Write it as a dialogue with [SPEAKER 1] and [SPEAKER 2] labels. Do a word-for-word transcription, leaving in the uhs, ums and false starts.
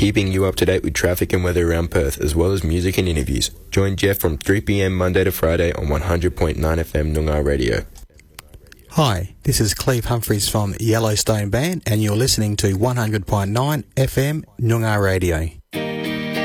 [SPEAKER 1] keeping you up to date with traffic and weather around Perth, as well as music and interviews. Join Jeff from three p m Monday to Friday on one hundred point nine F M Noongar Radio.
[SPEAKER 2] Hi, this is Cleve Humphreys from Yellowstone Band, and you're listening to one hundred point nine F M Noongar Radio.